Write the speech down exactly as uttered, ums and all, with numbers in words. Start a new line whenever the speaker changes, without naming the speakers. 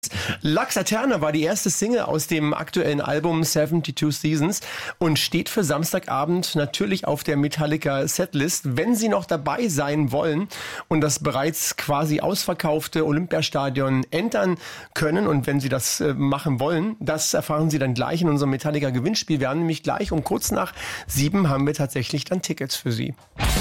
Lux Aeterna war die erste Single aus dem aktuellen Album seventy-two Seasons und steht für Samstagabend natürlich auf der Metallica Setlist. Wenn Sie noch dabei sein wollen und das bereits quasi ausverkaufte Olympiastadion entern können und wenn Sie das äh, machen wollen, das erfahren Sie dann gleich in unserem Metallica Gewinnspiel. Wir haben nämlich gleich um kurz nach sieben haben wir tatsächlich dann Tickets für Sie.